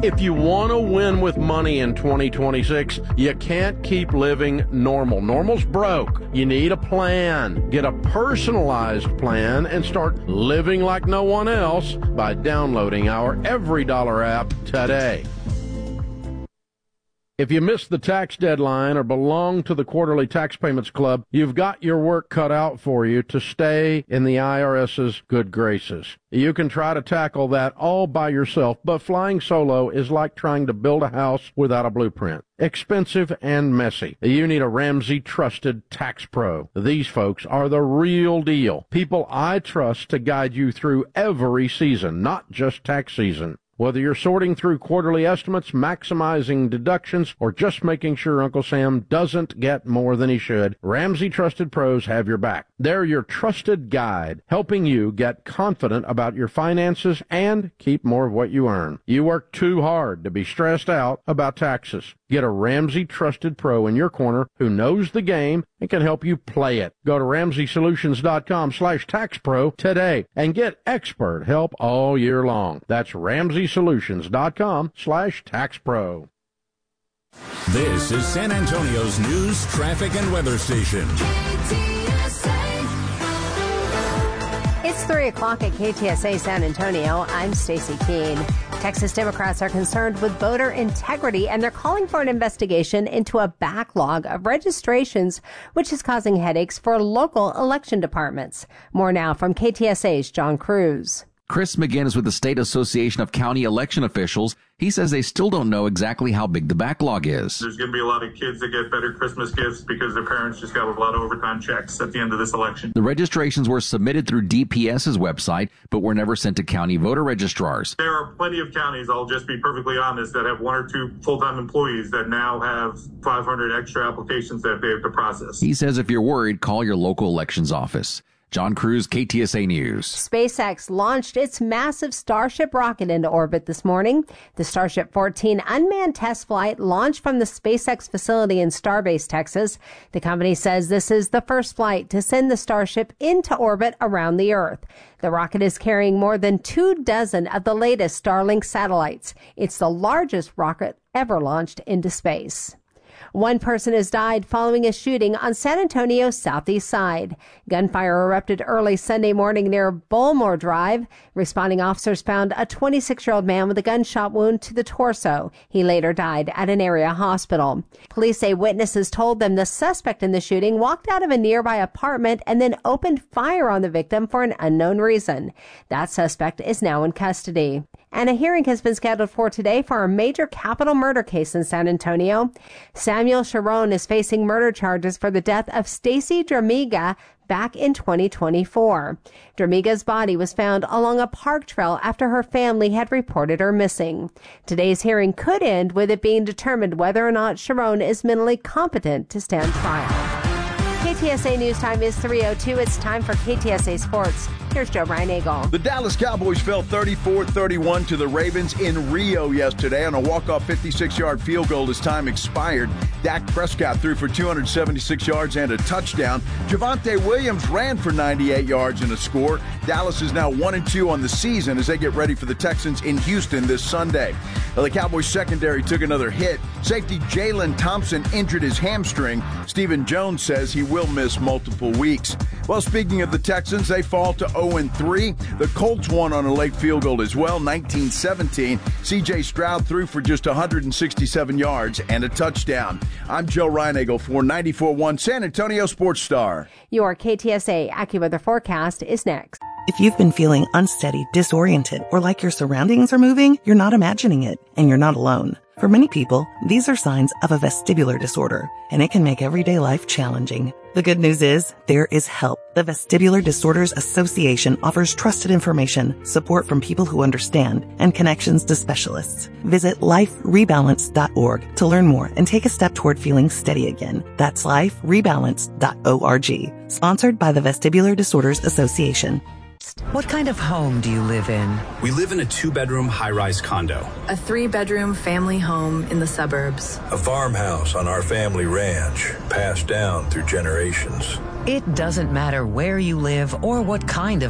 If you want to win with money in 2026, you can't keep living normal. Normal's broke. You need a plan. Get a personalized plan and start living like no one else by downloading our Every Dollar app today. If you missed the tax deadline or belong to the Quarterly Tax Payments Club, you've got your work cut out for you to stay in the IRS's good graces. You can try to tackle that all by yourself, but flying solo is like trying to build a house without a blueprint. Expensive and messy. You need a Ramsey trusted tax pro. These folks are the real deal. People I trust to guide you through every season, not just tax season. Whether you're sorting through quarterly estimates, maximizing deductions, or just making sure Uncle Sam doesn't get more than he should, Ramsey Trusted Pros have your back. They're your trusted guide, helping you get confident about your finances and keep more of what you earn. You work too hard to be stressed out about taxes. Get a Ramsey Trusted Pro in your corner who knows the game and can help you play it. Go to RamseySolutions.com/taxpro today and get expert help all year long. That's RamseySolutions.com/taxpro. This is San Antonio's news, traffic, and weather station. It's 3 o'clock at KTSA San Antonio. I'm Stacey Keene. Texas Democrats are concerned with voter integrity, and they're calling for an investigation into a backlog of registrations, which is causing headaches for local election departments. More now from KTSA's John Cruz. Chris McGinn is with the State Association of County Election Officials. He says they still don't know exactly how big the backlog is. There's going to be a lot of kids that get better Christmas gifts because their parents just got a lot of overtime checks at the end of this election. The registrations were submitted through DPS's website, but were never sent to county voter registrars. There are plenty of counties, I'll just be perfectly honest, that have one or two full-time employees that now have 500 extra applications that they have to process. He says if you're worried, call your local elections office. John Cruz, KTSA News. SpaceX launched its massive Starship rocket into orbit this morning. The Starship 14 unmanned test flight launched from the SpaceX facility in Starbase, Texas. The company says this is the first flight to send the Starship into orbit around the Earth. The rocket is carrying more than 24 of the latest Starlink satellites. It's the largest rocket ever launched into space. One person has died following a shooting on San Antonio's southeast side. Gunfire erupted early Sunday morning near Bullmore Drive. Responding officers found a 26-year-old man with a gunshot wound to the torso. He later died at an area hospital. Police say witnesses told them the suspect in the shooting walked out of a nearby apartment and then opened fire on the victim for an unknown reason. That suspect is now in custody. And a hearing has been scheduled for today for a major capital murder case in San Antonio. Samuel Sharon is facing murder charges for the death of Stacy Dramiga back in 2024. Dramiga's body was found along a park trail after her family had reported her missing. Today's hearing could end with it being determined whether or not Sharon is mentally competent to stand trial. KTSA News Time is 3:02. It's time for KTSA Sports. Here's Joe Reinagle. The Dallas Cowboys fell 34-31 to the Ravens in Rio yesterday on a walk-off 56-yard field goal as time expired. Dak Prescott threw for 276 yards and a touchdown. Javonte Williams ran for 98 yards and a score. Dallas is now 1-2 on the season as they get ready for the Texans in Houston this Sunday. Now, the Cowboys secondary took another hit. Safety Jalen Thompson injured his hamstring. Stephen Jones says he will miss multiple weeks. Well, speaking of the Texans, they fall to 0-3. The Colts won on a late field goal as well, 19-17. C.J. Stroud threw for just 167 yards and a touchdown. I'm Joe Reinagle for 94.1 San Antonio Sports Star. Your KTSA AccuWeather forecast is next. If you've been feeling unsteady, disoriented, or like your surroundings are moving, you're not imagining it, and you're not alone. For many people, these are signs of a vestibular disorder, and it can make everyday life challenging. The good news is, there is help. The Vestibular Disorders Association offers trusted information, support from people who understand, and connections to specialists. Visit liferebalance.org to learn more and take a step toward feeling steady again. That's liferebalance.org. Sponsored by the Vestibular Disorders Association. What kind of home do you live in? We live in a 2-bedroom high-rise condo. A 3-bedroom family home in the suburbs. A farmhouse on our family ranch, passed down through generations. It doesn't matter where you live or what kind of